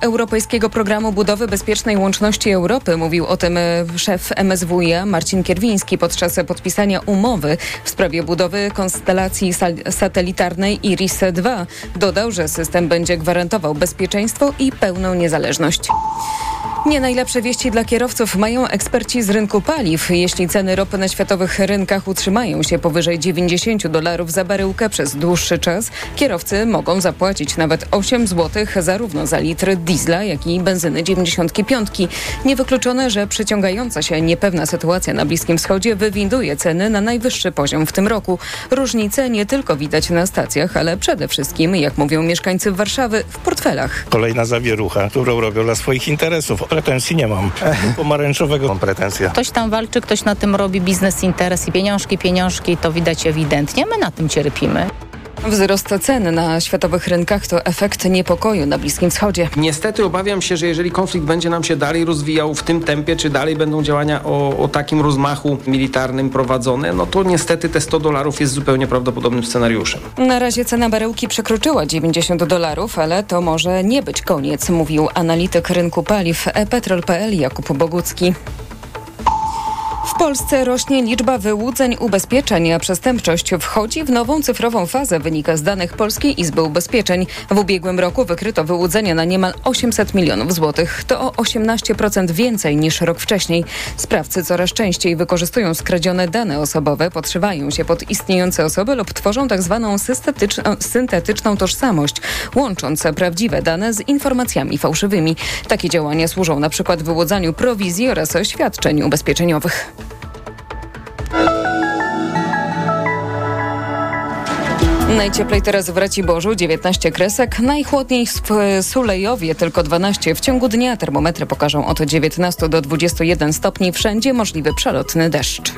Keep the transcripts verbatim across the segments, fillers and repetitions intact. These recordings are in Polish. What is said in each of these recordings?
Europejskiego Programu Budowy Bezpiecznej Łączności Europy. Mówił o tym szef M S W iA Marcin Kierwiński podczas podpisania umowy w sprawie budowy konstelacji satelitarnej Iris dwa. Dodał, że system będzie gwarantował bezpieczeństwo i pełną niezależność. Nie najlepsze wieści dla kierowców mają eksperci z rynku paliw. Jeśli ceny ropy na światowych rynkach utrzymają się powyżej dziewięćdziesiąt dolarów za baryłkę przez dłuższy czas, kierowcy mogą zapłacić nawet osiem złotych zarówno za litr diesla, jak i benzyny dziewięćdziesiąt pięć. Niewykluczone, że przyciągająca się niepewna sytuacja na Bliskim Wschodzie wywinduje ceny na najwyższy poziom w tym roku. Różnice nie tylko widać na stacjach, ale przede wszystkim, jak mówią mieszkańcy Warszawy, w portfelach. Kolejna zawierucha, którą robią dla swoich interesów. Pretensji nie mam. Pomarańczowego mam pretensje. Ktoś tam walczy, ktoś na tym robi biznes, interes i pieniążki, pieniążki, to widać ewidentnie. My na tym cierpimy. Wzrost cen na światowych rynkach to efekt niepokoju na Bliskim Wschodzie. Niestety obawiam się, że jeżeli konflikt będzie nam się dalej rozwijał w tym tempie, czy dalej będą działania o, o takim rozmachu militarnym prowadzone, no to niestety te sto dolarów jest zupełnie prawdopodobnym scenariuszem. Na razie cena baryłki przekroczyła dziewięćdziesiąt dolarów, ale to może nie być koniec, mówił analityk rynku paliw e petrol kropka pe el Jakub Bogucki. W Polsce rośnie liczba wyłudzeń ubezpieczeń, a przestępczość wchodzi w nową cyfrową fazę, wynika z danych Polskiej Izby Ubezpieczeń. W ubiegłym roku wykryto wyłudzenia na niemal osiemset milionów złotych. To o osiemnaście procent więcej niż rok wcześniej. Sprawcy coraz częściej wykorzystują skradzione dane osobowe, podszywają się pod istniejące osoby lub tworzą tak zwaną syntetyczną tożsamość, łącząc prawdziwe dane z informacjami fałszywymi. Takie działania służą na przykład wyłudzaniu prowizji oraz świadczeń ubezpieczeniowych. Najcieplej teraz w Raciborzu, dziewiętnaście kresek, najchłodniej w Sulejowie, tylko dwanaście. W ciągu dnia termometry pokażą od dziewiętnaście do dwudziestu jeden stopni, wszędzie możliwy przelotny deszcz.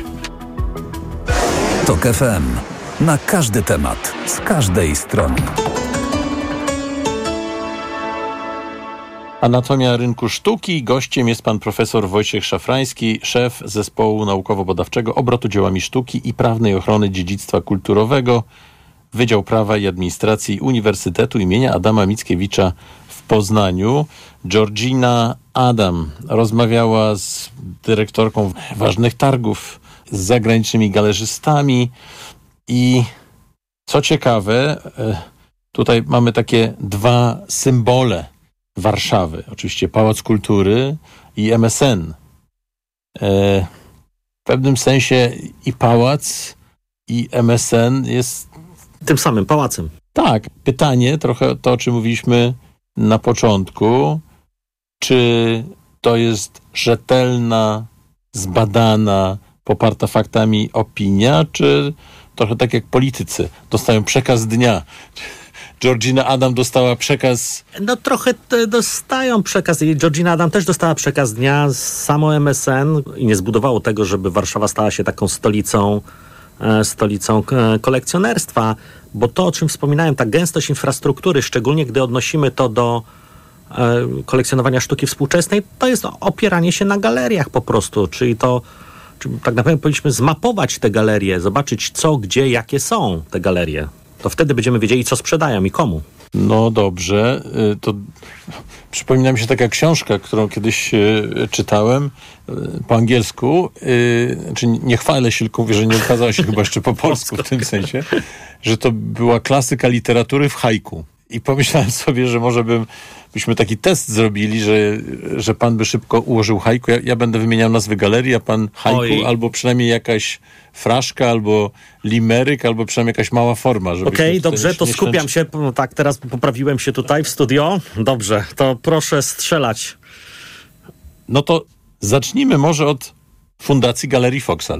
TOK F M. Na każdy temat, z każdej strony. Anatomia rynku sztuki. Gościem jest pan profesor Wojciech Szafrański, szef Zespołu Naukowo-Badawczego Obrotu Dziełami Sztuki i Prawnej Ochrony Dziedzictwa Kulturowego, Wydział Prawa i Administracji Uniwersytetu imienia Adama Mickiewicza w Poznaniu. Georgina Adam rozmawiała z dyrektorką ważnych targów, z zagranicznymi galerzystami i co ciekawe, tutaj mamy takie dwa symbole Warszawy. Oczywiście Pałac Kultury i M S N. E, w pewnym sensie i pałac, i M S N jest tym samym pałacem. Tak. Pytanie, trochę to, o czym mówiliśmy na początku, czy to jest rzetelna, zbadana, poparta faktami opinia, czy trochę tak jak politycy, dostają przekaz dnia. Georgina Adam dostała przekaz... No trochę dostają przekaz i Georgina Adam też dostała przekaz dnia. Samo M S N i nie zbudowało tego, żeby Warszawa stała się taką stolicą, e, stolicą e, kolekcjonerstwa, bo to, o czym wspominałem, ta gęstość infrastruktury, szczególnie gdy odnosimy to do e, kolekcjonowania sztuki współczesnej, to jest opieranie się na galeriach po prostu, czyli to czyli tak naprawdę powinniśmy zmapować te galerie, zobaczyć co, gdzie, jakie są te galerie. To wtedy będziemy wiedzieli, co sprzedają i komu. No dobrze, to przypomina mi się taka książka, którą kiedyś czytałem po angielsku. Znaczy nie chwalę się, tylko mówię, że nie ukazała się chyba jeszcze po polsku w tym sensie, że to była klasyka literatury w haiku. I pomyślałem sobie, że może bym, byśmy taki test zrobili, że, że pan by szybko ułożył haiku. Ja, ja będę wymieniał nazwy galerii, a pan haiku, Oj. albo przynajmniej jakaś fraszka, albo limeryk, albo przynajmniej jakaś mała forma. Okej, okay, dobrze, nie, to nie skupiam się. No tak, teraz poprawiłem się tutaj w studio. Dobrze, to proszę strzelać. No to zacznijmy może od Fundacji Galerii Foksal.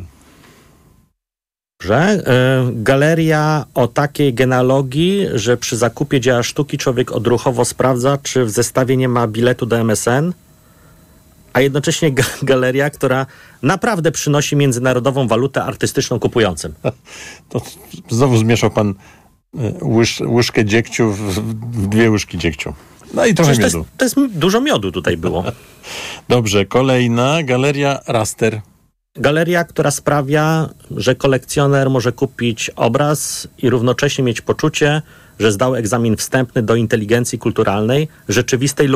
Dobrze. Galeria o takiej genealogii, że przy zakupie dzieła sztuki człowiek odruchowo sprawdza, czy w zestawie nie ma biletu do M S N, a jednocześnie ga- galeria, która naprawdę przynosi międzynarodową walutę artystyczną kupującym. To znowu zmieszał pan łyż, łyżkę dziegciu w, w dwie łyżki dziegciu. No i trochę Przecież miodu. To jest, to jest dużo miodu tutaj było. Dobrze, kolejna galeria Raster. Galeria, która sprawia, że kolekcjoner może kupić obraz i równocześnie mieć poczucie, że zdał egzamin wstępny do inteligencji kulturalnej, rzeczywistej lub